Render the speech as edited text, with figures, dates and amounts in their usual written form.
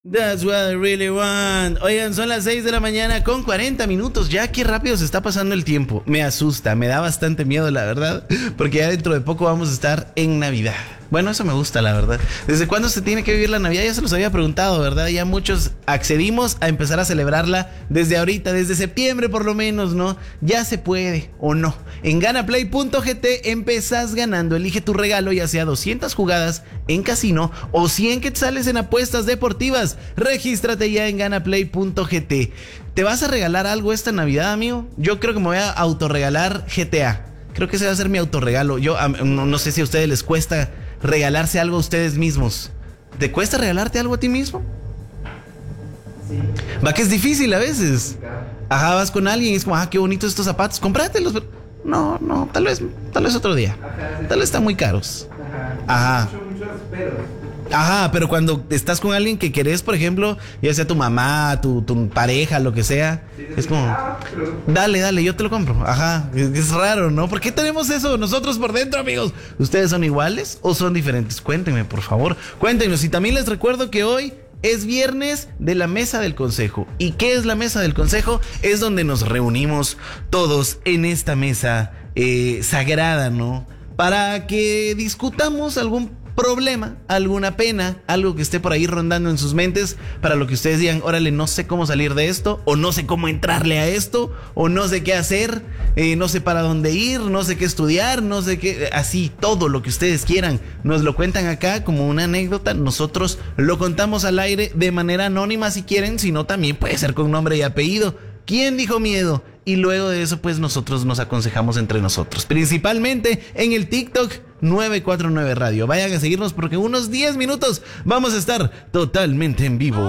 That's what I really want. Oigan, son las 6 de la mañana con 40 minutos. Ya qué rápido se está pasando el tiempo. Me asusta, me da bastante miedo, la verdad. Porque ya dentro de poco vamos a estar en Navidad. Bueno, eso me gusta, la verdad. ¿Desde cuándo se tiene que vivir la Navidad? Ya se los había preguntado, ¿verdad? Ya muchos accedimos a empezar a celebrarla desde ahorita, desde septiembre por lo menos, ¿no? Ya se puede o no. En ganaplay.gt empezás ganando. Elige tu regalo, ya sea 200 jugadas en casino o 100 quetzales en apuestas deportivas. Regístrate ya en ganaplay.gt. ¿Te vas a regalar algo esta Navidad, amigo? Yo creo que me voy a autorregalar GTA. Creo que ese va a ser mi autorregalo. Yo no sé si a ustedes les cuesta regalarse algo a ustedes mismos. ¿Te cuesta regalarte algo a ti mismo? Sí. Va que es difícil a veces. Ajá, vas con alguien y es como, qué bonitos estos zapatos, cómpratelos. No, tal vez otro día. Ajá, sí. Tal vez están muy caros. Ajá. Muchos peros. Ajá, pero cuando estás con alguien que querés, por ejemplo, ya sea tu mamá, tu pareja, lo que sea, Sí, es como, pero... dale, yo te lo compro. Ajá, es raro, ¿no? ¿Por qué tenemos eso nosotros por dentro, amigos? ¿Ustedes son iguales o son diferentes? Cuéntenme, por favor. Cuéntenos. Y también les recuerdo que hoy es viernes de la Mesa del Consejo. ¿Y qué es la Mesa del Consejo? Es donde nos reunimos todos en esta mesa sagrada, ¿no? Para que discutamos algún problema, alguna pena, algo que esté por ahí rondando en sus mentes, para lo que ustedes digan, órale, no sé cómo salir de esto, o no sé cómo entrarle a esto, o no sé qué hacer, no sé para dónde ir, no sé qué estudiar, no sé qué, así, todo lo que ustedes quieran, nos lo cuentan acá como una anécdota, nosotros lo contamos al aire de manera anónima si quieren, si no también puede ser con nombre y apellido. ¿Quién dijo miedo? Y luego de eso, pues nosotros nos aconsejamos entre nosotros. Principalmente en el TikTok 949 Radio. Vayan a seguirnos porque unos 10 minutos vamos a estar totalmente en vivo.